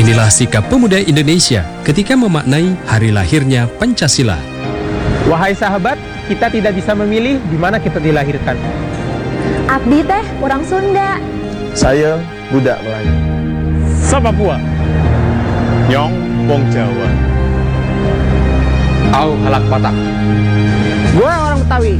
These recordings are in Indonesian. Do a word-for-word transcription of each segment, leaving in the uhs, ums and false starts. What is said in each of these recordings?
Inilah sikap pemuda Indonesia ketika memaknai hari lahirnya Pancasila. Wahai sahabat, kita tidak bisa memilih di mana kita dilahirkan. Abdi teh orang Sunda. Saya budak Melayu. Sa Papua. Nyong wong Jawa. Au halak Batak. Gue orang Betawi.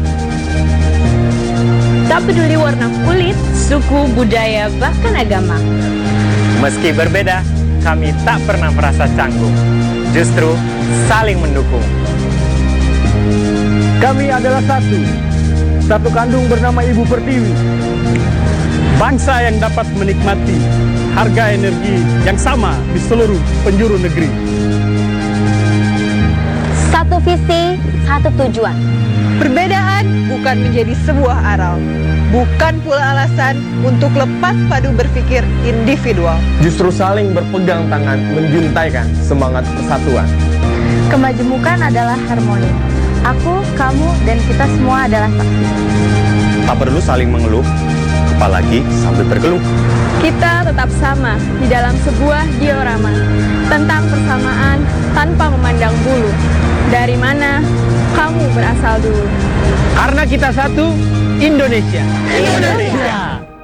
Tak peduli warna kulit, suku, budaya, bahkan agama. Meski berbeda, kami tak pernah merasa canggung. Justru saling mendukung. Kami adalah satu. Satu kandung bernama Ibu Pertiwi. Bangsa yang dapat menikmati harga energi yang sama di seluruh penjuru negeri. Satu visi, satu tujuan. Perbedaan bukan menjadi sebuah aral, bukan pula alasan untuk lepas padu berpikir individual. Justru saling berpegang tangan menjuntaikan semangat persatuan. Kemajemukan adalah harmoni. Aku, kamu, dan kita semua adalah saksi. Tak perlu saling mengeluh, apalagi sambil bergeluh. Kita tetap sama di dalam sebuah diorama tentang persamaan tanpa memandang bulu. Dari mana kamu berasal dulu? Karena kita satu, Indonesia. Indonesia.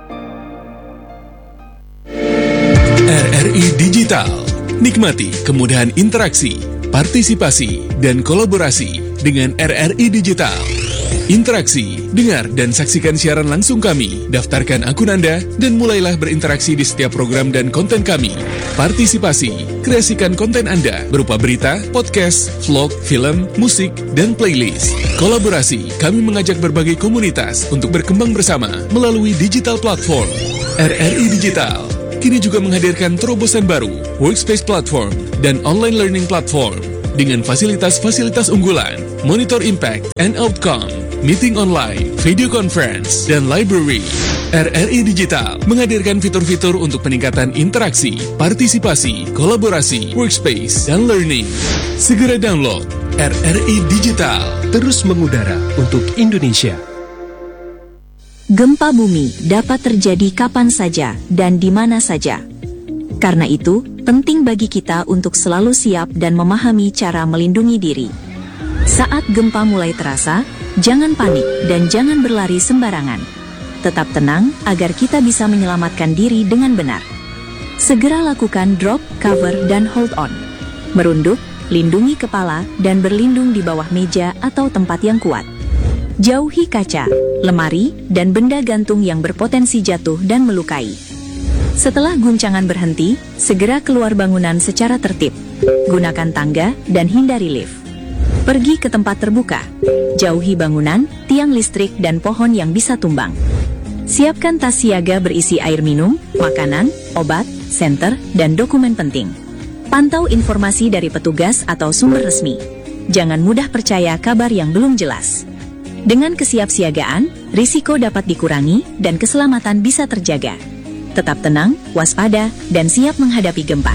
R R I Digital. Nikmati kemudahan interaksi, partisipasi, dan kolaborasi dengan R R I Digital. Interaksi, dengar dan saksikan siaran langsung kami, daftarkan akun Anda, dan mulailah berinteraksi di setiap program dan konten kami. Partisipasi, kreasikan konten Anda berupa berita, podcast, vlog, film, musik, dan playlist. Kolaborasi, kami mengajak berbagai komunitas untuk berkembang bersama melalui digital platform. R R I Digital kini juga menghadirkan terobosan baru, workspace platform, dan online learning platform dengan fasilitas-fasilitas unggulan, monitor impact and outcome, meeting online, video conference, dan library. R R I Digital menghadirkan fitur-fitur untuk peningkatan interaksi, partisipasi, kolaborasi, workspace, dan learning. Segera download R R I Digital. Terus mengudara untuk Indonesia. Gempa bumi dapat terjadi kapan saja dan di mana saja. Karena itu, penting bagi kita untuk selalu siap dan memahami cara melindungi diri. Saat gempa mulai terasa, jangan panik dan jangan berlari sembarangan. Tetap tenang agar kita bisa menyelamatkan diri dengan benar. Segera lakukan drop, cover, dan hold on. Merunduk, lindungi kepala, dan berlindung di bawah meja atau tempat yang kuat. Jauhi kaca, lemari, dan benda gantung yang berpotensi jatuh dan melukai. Setelah guncangan berhenti, segera keluar bangunan secara tertib. Gunakan tangga dan hindari lift. Pergi ke tempat terbuka. Jauhi bangunan, tiang listrik, dan pohon yang bisa tumbang. Siapkan tas siaga berisi air minum, makanan, obat, senter, dan dokumen penting. Pantau informasi dari petugas atau sumber resmi. Jangan mudah percaya kabar yang belum jelas. Dengan kesiapsiagaan, risiko dapat dikurangi dan keselamatan bisa terjaga. Tetap tenang, waspada, dan siap menghadapi gempa.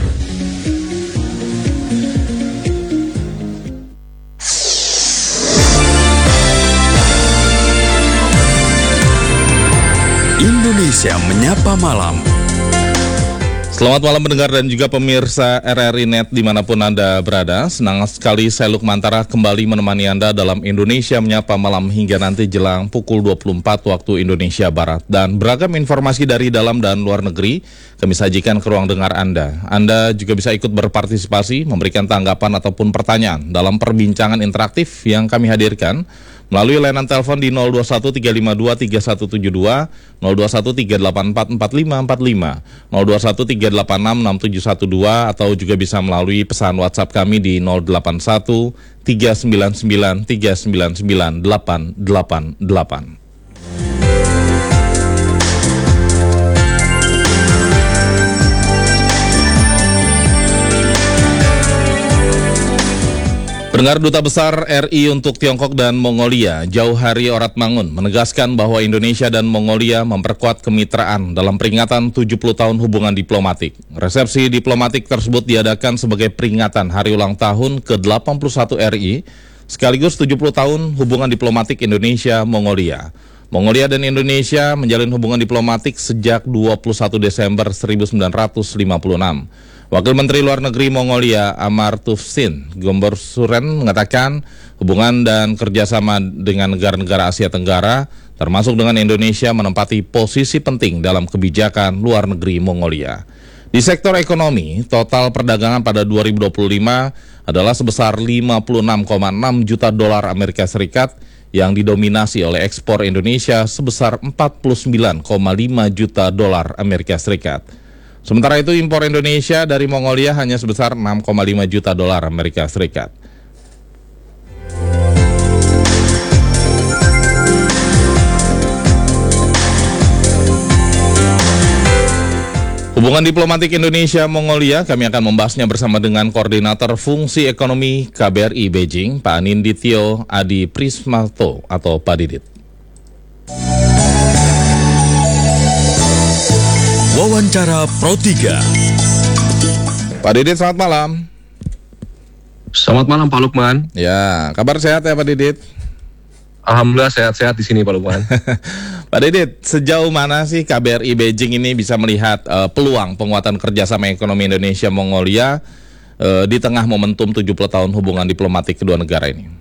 Indonesia Menyapa Malam. Selamat malam pendengar dan juga pemirsa R R I Net dimanapun Anda berada. Senang sekali saya Lukmantara kembali menemani Anda dalam Indonesia Menyapa Malam hingga nanti jelang pukul dua puluh empat waktu Indonesia Barat. Dan beragam informasi dari dalam dan luar negeri kami sajikan ke ruang dengar Anda. Anda juga bisa ikut berpartisipasi, memberikan tanggapan ataupun pertanyaan dalam perbincangan interaktif yang kami hadirkan melalui layanan telepon di nol dua satu tiga lima dua tiga satu tujuh dua, nol dua satu tiga delapan empat empat lima empat lima, nol dua satu tiga delapan enam enam tujuh satu dua, atau juga bisa melalui pesan WhatsApp kami di nol delapan satu tiga sembilan sembilan tiga sembilan sembilan delapan delapan delapan. Pendengar, Duta Besar R I untuk Tiongkok dan Mongolia, Jauhari Oratmangun, menegaskan bahwa Indonesia dan Mongolia memperkuat kemitraan dalam peringatan tujuh puluh tahun hubungan diplomatik. Resepsi diplomatik tersebut diadakan sebagai peringatan hari ulang tahun ke delapan puluh satu R I, sekaligus tujuh puluh tahun hubungan diplomatik Indonesia-Mongolia. Mongolia dan Indonesia menjalin hubungan diplomatik sejak dua puluh satu Desember seribu sembilan ratus lima puluh enam. Wakil Menteri Luar Negeri Mongolia Amartufsin Gomborsuren mengatakan hubungan dan kerjasama dengan negara-negara Asia Tenggara, termasuk dengan Indonesia, menempati posisi penting dalam kebijakan luar negeri Mongolia. Di sektor ekonomi, total perdagangan pada dua ribu dua puluh lima adalah sebesar lima puluh enam koma enam juta dolar Amerika Serikat yang didominasi oleh ekspor Indonesia sebesar empat puluh sembilan koma lima juta dolar Amerika Serikat. Sementara itu impor Indonesia dari Mongolia hanya sebesar enam koma lima juta dolar Amerika Serikat. Hubungan diplomatik Indonesia-Mongolia, kami akan membahasnya bersama dengan Koordinator Fungsi Ekonomi K B R I Beijing, Pak Anindityo Adi Prismato atau Pak Didit. Wawancara Pro tiga. Pak Didit, selamat malam. Selamat malam Pak Lukman. Ya, kabar sehat ya Pak Didit? Alhamdulillah sehat-sehat di sini Pak Lukman. Pak Didit, sejauh mana sih K B R I Beijing ini bisa melihat uh, peluang penguatan kerjasama ekonomi Indonesia-Mongolia uh, di tengah momentum tujuh puluh tahun hubungan diplomatik kedua negara ini?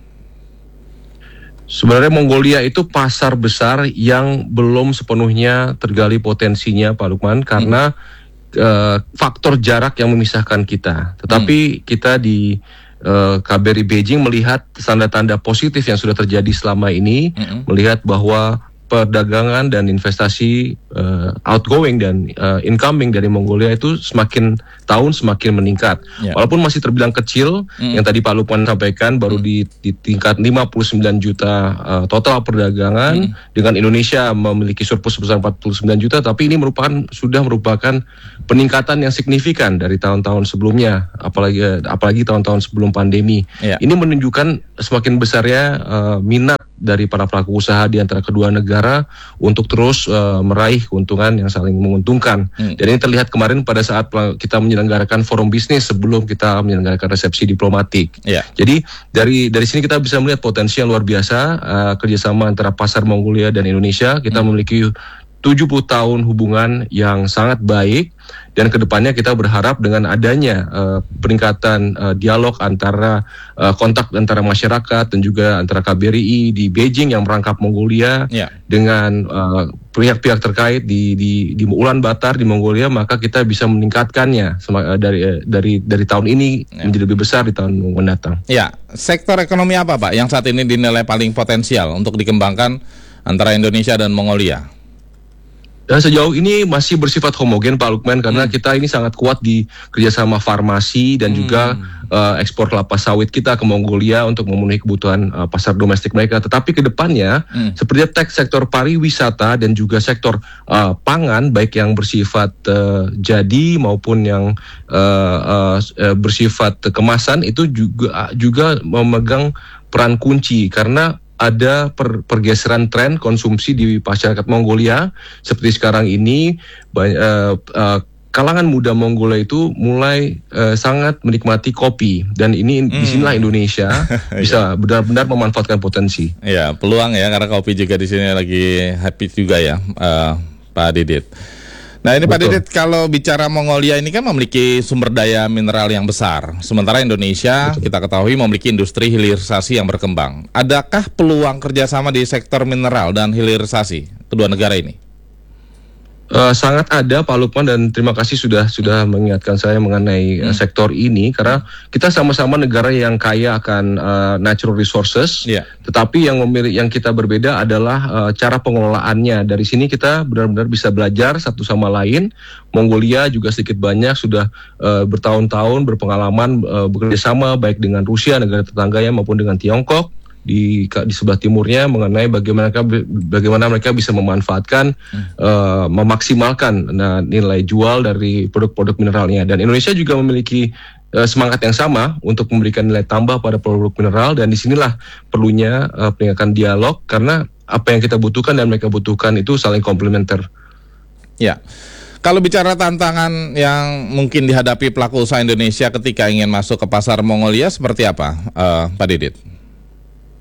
Sebenarnya Mongolia itu pasar besar yang belum sepenuhnya tergali potensinya Pak Lukman karena hmm. uh, faktor jarak yang memisahkan kita. Tetapi hmm. kita di uh, K B R I Beijing melihat tanda-tanda positif yang sudah terjadi selama ini, hmm. melihat bahwa perdagangan dan investasi uh, outgoing dan uh, incoming dari Mongolia itu semakin tahun semakin meningkat. Yeah. Walaupun masih terbilang kecil, mm. yang tadi Pak Lukman sampaikan baru mm. di, di tingkat lima puluh sembilan juta uh, total perdagangan, mm. dengan Indonesia memiliki surplus sebesar empat puluh sembilan juta, tapi ini merupakan sudah merupakan peningkatan yang signifikan dari tahun-tahun sebelumnya, apalagi apalagi tahun-tahun sebelum pandemi. Yeah. Ini menunjukkan semakin besarnya uh, minat dari para pelaku usaha di antara kedua negara untuk terus uh, meraih keuntungan yang saling menguntungkan. Hmm. Dan ini terlihat kemarin pada saat kita menyelenggarakan forum bisnis sebelum kita menyelenggarakan resepsi diplomatik. Yeah. Jadi dari dari sini kita bisa melihat potensi yang luar biasa uh, kerjasama antara pasar Mongolia dan Indonesia. Kita hmm. memiliki tujuh puluh tahun hubungan yang sangat baik, dan kedepannya kita berharap dengan adanya uh, peningkatan uh, dialog antara uh, kontak antara masyarakat dan juga antara K B R I di Beijing yang merangkap Mongolia yeah. dengan uh, pihak-pihak terkait di di di Ulaanbaatar di Mongolia, maka kita bisa meningkatkannya uh, dari uh, dari dari tahun ini yeah. menjadi lebih besar di tahun mendatang. Ya, sektor ekonomi apa Pak yang saat ini dinilai paling potensial untuk dikembangkan antara Indonesia dan Mongolia? Dan sejauh ini masih bersifat homogen Pak Lukman, karena hmm. kita ini sangat kuat di kerjasama farmasi dan hmm. juga uh, ekspor kelapa sawit kita ke Mongolia untuk memenuhi kebutuhan uh, pasar domestik mereka. Tetapi ke depannya hmm. seperti tek sektor pariwisata dan juga sektor uh, pangan, baik yang bersifat uh, jadi maupun yang uh, uh, bersifat kemasan, itu juga juga memegang peran kunci karena ada per, pergeseran tren konsumsi di masyarakat Mongolia. Seperti sekarang ini banyak, uh, uh, kalangan muda Mongolia itu mulai uh, sangat menikmati kopi, dan ini hmm. disinilah Indonesia bisa benar-benar memanfaatkan potensi. Ya, peluang ya, karena kopi juga di sini lagi happy juga ya, uh, Pak Didit. Nah ini Betul. Pak Didit, kalau bicara Mongolia ini kan memiliki sumber daya mineral yang besar, sementara Indonesia Betul. kita ketahui memiliki industri hilirisasi yang berkembang. Adakah peluang kerjasama di sektor mineral dan hilirisasi kedua negara ini? Uh, sangat ada Pak Lukman, dan terima kasih sudah sudah mengingatkan saya mengenai hmm. uh, sektor ini, karena kita sama-sama negara yang kaya akan uh, natural resources, yeah. tetapi yang memilih, yang kita berbeda adalah uh, cara pengelolaannya. Dari sini kita benar-benar bisa belajar satu sama lain. Mongolia juga sedikit banyak sudah uh, bertahun-tahun berpengalaman uh, bekerja sama baik dengan Rusia, negara tetangganya, maupun dengan Tiongkok di di sebelah timurnya, mengenai bagaimana mereka bagaimana mereka bisa memanfaatkan hmm. uh, memaksimalkan nah, nilai jual dari produk-produk mineralnya. Dan Indonesia juga memiliki uh, semangat yang sama untuk memberikan nilai tambah pada produk mineral, dan disinilah perlunya uh, peningkatan dialog, karena apa yang kita butuhkan dan mereka butuhkan itu saling komplementer. Ya. Kalau bicara tantangan yang mungkin dihadapi pelaku usaha Indonesia ketika ingin masuk ke pasar Mongolia, seperti apa, uh, Pak Didit?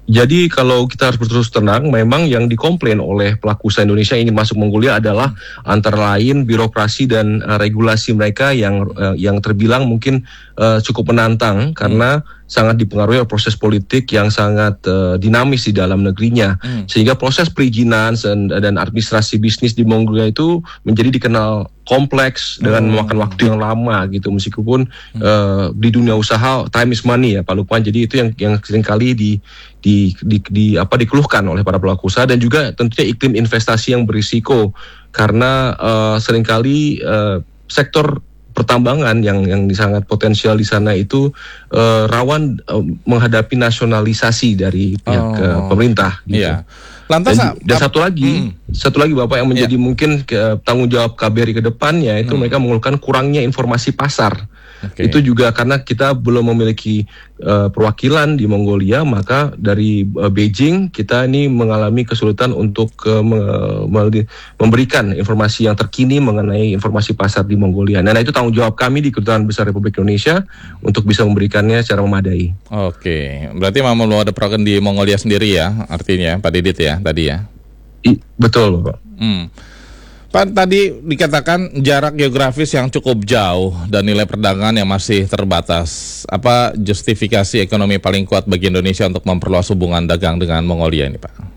Jadi kalau kita harus berterus terang, memang yang dikomplain oleh pelaku usaha Indonesia yang ingin masuk Mongolia adalah antara lain birokrasi dan uh, regulasi mereka yang uh, yang terbilang mungkin uh, cukup menantang karena hmm. sangat dipengaruhi oleh proses politik yang sangat uh, dinamis di dalam negerinya, hmm. sehingga proses perizinan dan, dan administrasi bisnis di Mongolia itu menjadi dikenal kompleks dengan hmm. memakan waktu yang lama gitu, meskipun hmm. uh, di dunia usaha time is money ya Pak Lukman. Jadi itu yang yang seringkali di Di, di, di apa dikeluhkan oleh para pelaku usaha, dan juga tentunya iklim investasi yang berisiko karena uh, seringkali uh, sektor pertambangan yang yang sangat potensial di sana itu uh, rawan uh, menghadapi nasionalisasi dari pihak oh, uh, pemerintah gitu. Iya. Lantas dan, dan satu lagi, hmm. satu lagi Bapak yang menjadi yeah. mungkin ke, tanggung jawab K B R I ke depannya itu hmm. mereka mengeluhkan kurangnya informasi pasar. Okay. Itu juga karena kita belum memiliki uh, perwakilan di Mongolia, maka dari uh, Beijing kita ini mengalami kesulitan untuk uh, me- memberikan informasi yang terkini mengenai informasi pasar di Mongolia. Nah, itu tanggung jawab kami di Kedutaan Besar Republik Indonesia untuk bisa memberikannya secara memadai. Oke, berarti memang belum ada program di Mongolia sendiri ya, artinya Pak Didit ya tadi ya? I, betul Pak. Hmm. Pak, tadi dikatakan jarak geografis yang cukup jauh dan nilai perdagangan yang masih terbatas. Apa justifikasi ekonomi paling kuat bagi Indonesia untuk memperluas hubungan dagang dengan Mongolia ini, Pak?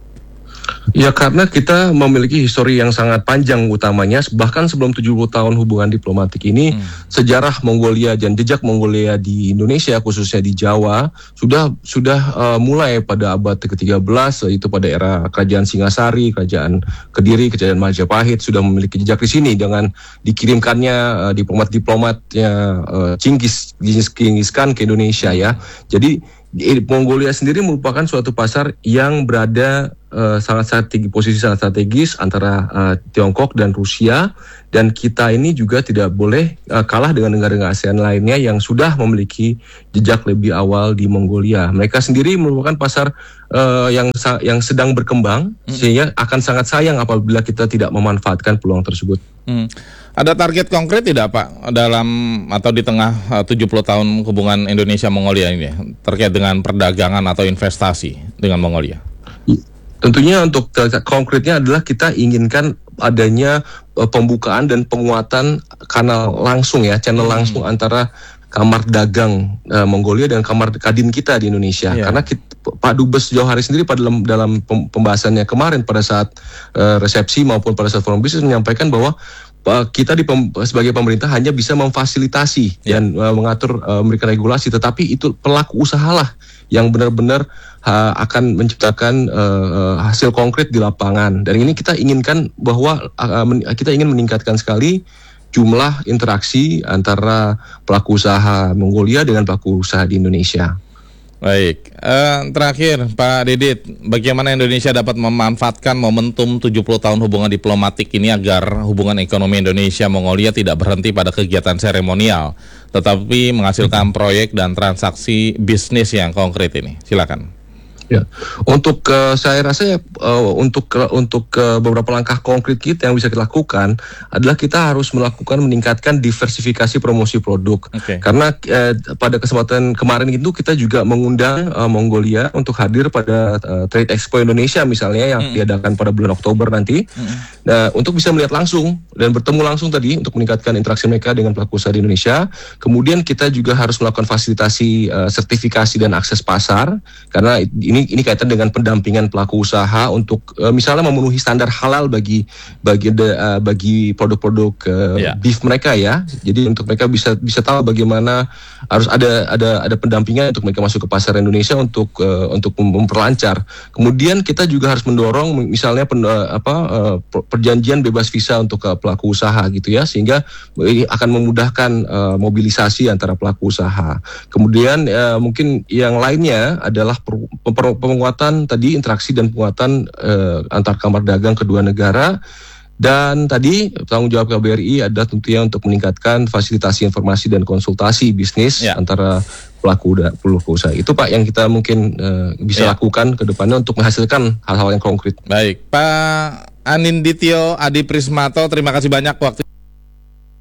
Ya, karena kita memiliki histori yang sangat panjang utamanya, bahkan sebelum tujuh puluh tahun hubungan diplomatik ini, hmm. sejarah Mongolia dan jejak Mongolia di Indonesia, khususnya di Jawa, sudah sudah uh, mulai pada abad ke tiga belas, yaitu pada era Kerajaan Singasari, Kerajaan Kediri, Kerajaan Majapahit, sudah memiliki jejak di sini dengan dikirimkannya uh, diplomat-diplomatnya uh, Chinggis, Chinggis Khan ke Indonesia ya. Jadi Mongolia sendiri merupakan suatu pasar yang berada uh, sangat strategis, posisi sangat strategis antara uh, Tiongkok dan Rusia, dan kita ini juga tidak boleh uh, kalah dengan negara-negara ASEAN lainnya yang sudah memiliki jejak lebih awal di Mongolia. Mereka sendiri merupakan pasar uh, yang yang sedang berkembang, hmm. sehingga akan sangat sayang apabila kita tidak memanfaatkan peluang tersebut. Hmm. Ada target konkret tidak Pak dalam atau di tengah uh, tujuh puluh tahun hubungan Indonesia-Mongolia ini terkait dengan perdagangan atau investasi dengan Mongolia? Tentunya untuk konkretnya adalah kita inginkan adanya uh, pembukaan dan penguatan kanal langsung ya, channel hmm. langsung antara Kamar Dagang uh, Mongolia dan Kamar Kadin kita di Indonesia. Yeah. Karena kita, Pak Dubes Johari sendiri pada dalam, dalam pembahasannya kemarin pada saat uh, resepsi maupun pada saat forum bisnis menyampaikan bahwa kita di pem, sebagai pemerintah hanya bisa memfasilitasi yeah. dan uh, mengatur uh, memberikan regulasi, tetapi itu pelaku usahalah yang benar-benar uh, akan menciptakan uh, hasil konkret di lapangan. Dan ini kita inginkan bahwa uh, men, kita ingin meningkatkan sekali jumlah interaksi antara pelaku usaha Mongolia dengan pelaku usaha di Indonesia. Baik, uh, terakhir Pak Didit, bagaimana Indonesia dapat memanfaatkan momentum tujuh puluh tahun hubungan diplomatik ini agar hubungan ekonomi Indonesia-Mongolia tidak berhenti pada kegiatan seremonial, tetapi menghasilkan proyek dan transaksi bisnis yang konkret ini? Silakan. Ya, untuk uh, saya rasa ya uh, untuk uh, untuk uh, beberapa langkah konkret kita yang bisa kita lakukan adalah kita harus melakukan meningkatkan diversifikasi promosi produk. Okay. Karena uh, pada kesempatan kemarin itu kita juga mengundang uh, Mongolia untuk hadir pada uh, Trade Expo Indonesia misalnya yang mm. diadakan pada bulan Oktober nanti. Mm. Nah, untuk bisa melihat langsung dan bertemu langsung tadi untuk meningkatkan interaksi mereka dengan pelaku usaha di Indonesia. Kemudian kita juga harus melakukan fasilitasi uh, sertifikasi dan akses pasar, karena ini Ini, ini kaitan dengan pendampingan pelaku usaha untuk uh, misalnya memenuhi standar halal bagi bagi de, uh, bagi produk-produk uh, yeah. beef mereka ya. Jadi untuk mereka bisa bisa tahu bagaimana harus ada ada ada pendampingan untuk mereka masuk ke pasar Indonesia untuk uh, untuk memperlancar. Kemudian kita juga harus mendorong misalnya pen, uh, apa uh, perjanjian bebas visa untuk uh, pelaku usaha gitu ya, sehingga ini akan memudahkan uh, mobilisasi antara pelaku usaha. Kemudian uh, mungkin yang lainnya adalah per, per, penguatan tadi interaksi dan penguatan uh, antar kamar dagang kedua negara. Dan tadi tanggung jawab K B R I ada tentunya untuk meningkatkan fasilitasi informasi dan konsultasi bisnis ya. antara pelaku da, pelaku usaha. Itu Pak yang kita mungkin uh, bisa ya. lakukan ke depannya untuk menghasilkan hal-hal yang konkret. Baik, Pak Aninditio Adi Prismato, terima kasih banyak waktu